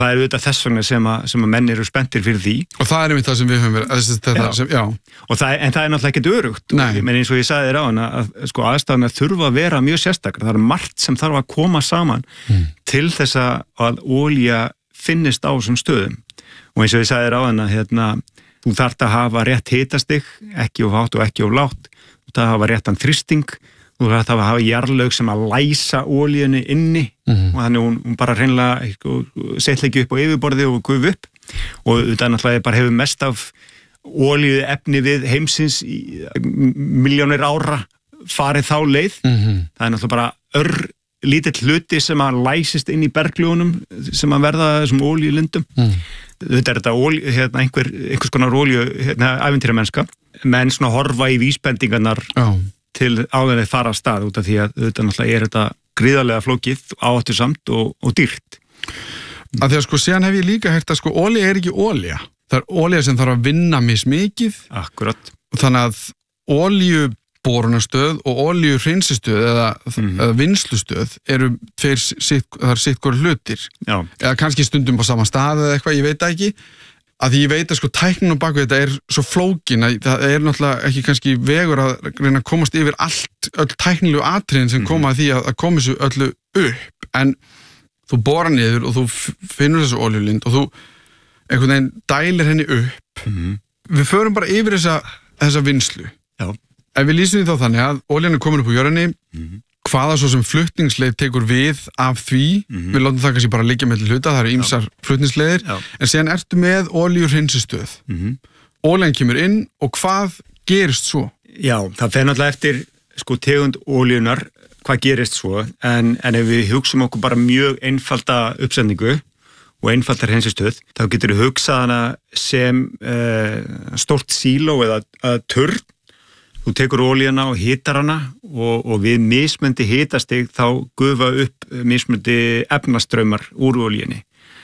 Það auðvitað þess vegna sem að menn eru spenntir fyrir því. Og það einmitt það sem við höfum verið, En það náttúrulega ekkert örugt. Men eins og ég sagði þér á hana, að sko aðstæðurnar þurfa að vera mjög sérstakar. Það margt sem þarf að koma saman til þess að olía finnist á þessum stöðum. Og eins og ég sagði þér á hana, þú þarft að hafa rétt hitastig, ekki of hátt og ekki of lágt. Þú þarft að hafa réttan þrýsting. Þú þarft að hafa jarðlög sem að læsa olíunni inni og þannig hún bara hreinlega setla ekki upp á yfirborði og gufa upp og þetta náttúrulega bara hefur mest af olíuefni við heimsins í milljónir ára farið þá leið. Það náttúrulega bara lítill hluti sem að læsist inn í berglögunum sem að verða þessum olíulindum. Þetta þetta einhvers konar olíu ævintýramennska, menn svona horfa í vísbendingarnar til áður þeir fara af stað út af því að þetta náttúrulega þetta gríðarlega flókið, áhættusamt og dýrt. Af því að sko síðan hef ég líka heyrt að sko olía ekki olía. Það olía sem þarf að vinna mismikið. Akkurat. Þannig að olíuborunastöð og olíuhreinsistöð eða vinnslustöð eru sitt hvort hlutir. Já. Eða kannski stundum á sama stað eða eitthvað, ég veit ekki. Að því ég veit að sko tæknin á baku þetta svo flókin að það náttúrulega ekki kannski vegur að reyna að komast yfir öll tæknilegu atriðin sem koma að því að koma þessu öllu upp, en þú bora niður og þú finnur þessu olíulind og þú einhvern veginn dælir henni upp. Við förum bara yfir þessa vinnslu. Já. Ef við lýsum því þá þannig að olían komin upp á jörðinni, hvaða svo sem flutningsleið tekur við af því, við látum það kannski bara liggja með hluta, það eru ýmsar flutningsleiðir, en síðan ertu með olíuhreinsistöð. Olían kemur inn og hvað gerist svo? Já, það fer náttúrulega eftir sko tegund olíunar, hvað gerist svo, en ef við hugsum okkur bara mjög einfalda uppsetningu og einfaldar hreinsistöð, þá getur við hugsað hana sem stórt síló eða turn. Þú tekur olíuna og hitar hana og við mismundi hitastig þá gufa upp mismundi efnastraumar úr olíunni.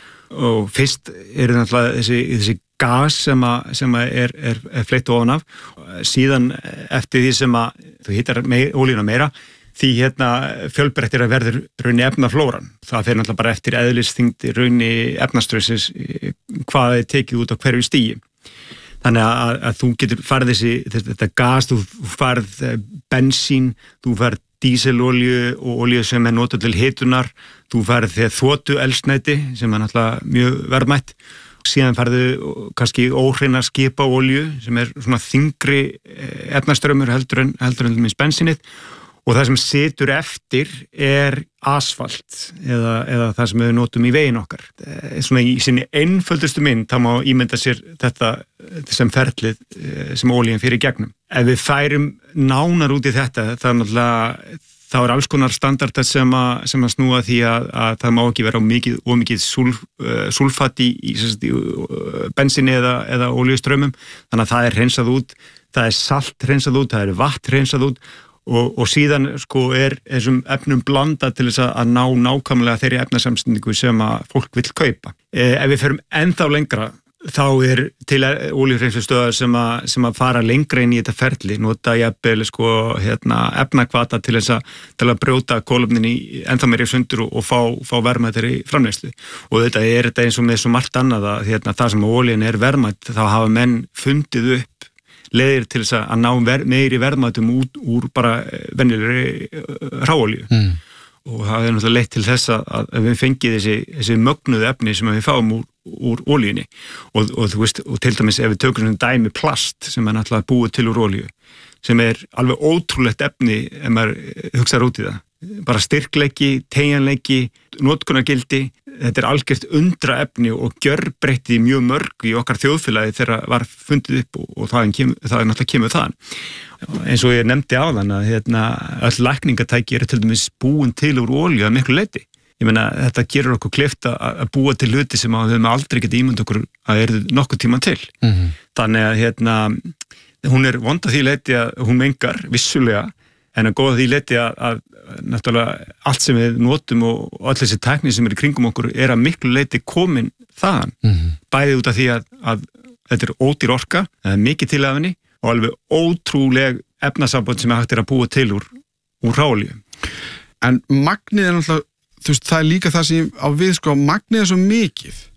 Og fyrst náttúrulega þessi gas sem er fleytt ofan af. Síðan eftir því sem að þú hitar olíuna meira, því fjölbreyttir að verður raunni efnaflóran. Það fer náttúrulega bara eftir eðlisþyngd raunni efnastraumsins hvað er tekið út á hverju stigi. Þannig að þú getur farið þetta gas, þú farið bensín, þú farið díselolíu og olíu sem er notað til hitunar, þú farið þotueldsneyti sem er náttúrulega mjög verðmætt. Síðan farið kannski óhreina skipaolíu sem er svona þyngri efnastraumur heldur en minnst bensínið. Og það sem situr eftir asfalt eða það sem við notum í veginn okkar. Svona í sinni einföldustu mynd, þá má ímynda sér þetta sem ferlið sem olían fyrir gegnum. Ef við færum nánar út í þetta, þá alls konar standardar sem að snúa því að það má ekki vera ómikið súlfat í bensinni eða olíustraumum. Þannig að það er hreinsað út, það er salt hreinsað út, það er vatn hreinsað út. Og síðan sko þessum efnum blanda til þess að ná nákvæmlega þeirri efnasamstendingu sem að fólk vill kaupa. Ef við förum ennþá lengra, þá til olíuhreinslustöðvar sem að fara lengra inn í þetta ferli, nota jafnvel sko efnahvata til að brjóta kolefnin í ennþá meiri sundur og fá verðmættir í framleiðslu. Og þetta eins og með svo margt annað að það sem olían verðmætt, þá hafa menn fundið upp leiðir til þess að ná meiri verðmætum úr bara venjulegri hráolíu. Og það náttúrulega leitt til þess að við fengið þessi mögnuðu efni sem við fáum úr olíunni. Og þú veist, og til dæmis ef við tökum dæmi plast sem náttúrulega búið til úr olíu, sem alveg ótrúlegt efni ef maður hugsar út í það. Bara styrkleiki, teygjanleiki, notkunargildi, þetta algjört undraefni og gjörbreytti mjög mörg í okkar þjóðfélagi þegar var fundið upp og það náttúrulega kemur þaðan. Eins og ég nefndi áðan að öll lækningatæki til dæmis búin til úr olíu að miklu leyti. Ég meina, þetta gerur okkur kleift að búa til hluti sem við höfum aldrei getið ímynd okkur að nokkuð tíma til. Þannig að hún vond að því leyti að hún mengar vissulega, en að góða því leyti að náttúrulega allt sem við notum og öll þessi tækni sem í kringum okkur að miklu leyti komin þaðan. Bæði út af því að þetta ódýr orka, það mikið til af henni og alveg ótrúleg efnasamband sem hægt að búa til úr hráolíu. En magnið náttúrulega þú veist, það líka það sem á við, sko, magnið svo mikið